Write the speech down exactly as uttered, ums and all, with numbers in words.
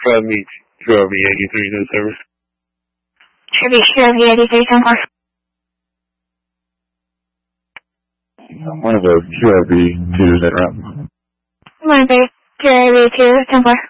uh, meet two R V eighty-three to the service. Tribute two R V eighty-three, ten four. One of the two R V twos that route. One of the two R V two, ten four.